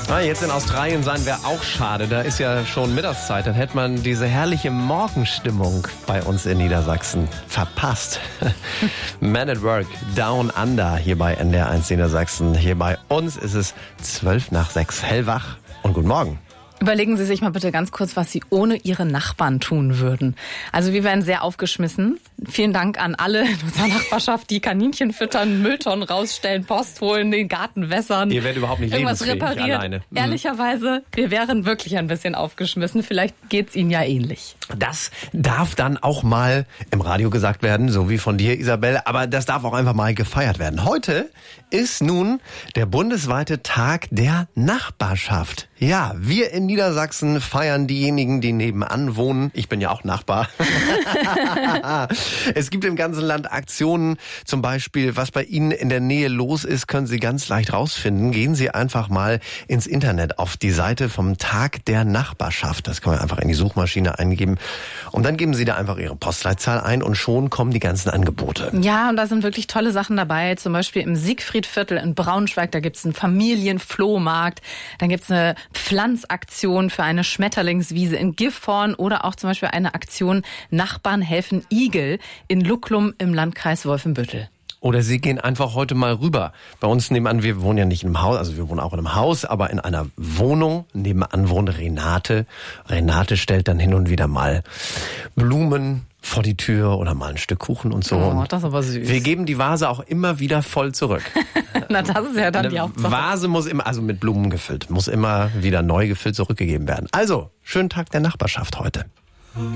Jetzt in Australien sein wäre auch schade. Da ist ja schon Mittagszeit. Dann hätte man diese herrliche Morgenstimmung bei uns in Niedersachsen verpasst. Man at Work, Down Under, hier bei NDR1 Niedersachsen. Hier bei uns ist es 5:55, hellwach und guten Morgen. Überlegen Sie sich mal bitte ganz kurz, was Sie ohne Ihre Nachbarn tun würden. Also wir werden sehr aufgeschmissen. Vielen Dank an alle in unserer Nachbarschaft, die Kaninchen füttern, Mülltonnen rausstellen, Post holen, den Garten wässern. Ihr werdet überhaupt nicht lebensfähig alleine. Ehrlicherweise, wir wären wirklich ein bisschen aufgeschmissen. Vielleicht geht's Ihnen ja ähnlich. Das darf dann auch mal im Radio gesagt werden, so wie von dir, Isabel. Aber das darf auch einfach mal gefeiert werden. Heute ist nun der bundesweite Tag der Nachbarschaft. Ja, wir in Niedersachsen feiern diejenigen, die nebenan wohnen. Ich bin ja auch Nachbar. Es gibt im ganzen Land Aktionen, zum Beispiel, was bei Ihnen in der Nähe los ist, können Sie ganz leicht rausfinden. Gehen Sie einfach mal ins Internet auf die Seite vom Tag der Nachbarschaft. Das kann man einfach in die Suchmaschine eingeben. Und dann geben Sie da einfach Ihre Postleitzahl ein und schon kommen die ganzen Angebote. Ja, und da sind wirklich tolle Sachen dabei. Zum Beispiel im Siegfriedviertel in Braunschweig, da gibt's einen Familienflohmarkt. Dann gibt's eine Pflanzaktion für eine Schmetterlingswiese in Gifhorn oder auch zum Beispiel eine Aktion Nachbarn helfen Igel in Lucklum im Landkreis Wolfenbüttel. Oder Sie gehen einfach heute mal rüber. Bei uns nebenan, wir wohnen ja nicht in einem Haus, also wir wohnen auch in einem Haus, aber in einer Wohnung. Nebenan wohnt Renate. Renate stellt dann hin und wieder mal Blumen vor die Tür oder mal ein Stück Kuchen und so. Oh, das ist aber süß. Wir geben die Vase auch immer wieder voll zurück. Na, das ist ja dann die Hauptsache. Vase muss immer, also mit Blumen gefüllt, muss immer wieder neu gefüllt zurückgegeben werden. Also, schönen Tag der Nachbarschaft heute.